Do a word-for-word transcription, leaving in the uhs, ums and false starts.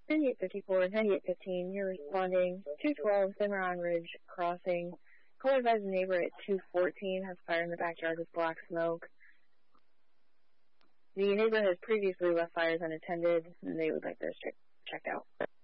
ninety-eight fifty-four, ninety-eight fifteen, you're responding. two twelve, Cimarron Ridge crossing. Call advised neighbor at two fourteen has fire in the backyard with black smoke. The neighbor has previously left fires unattended, and they would like those check checked out.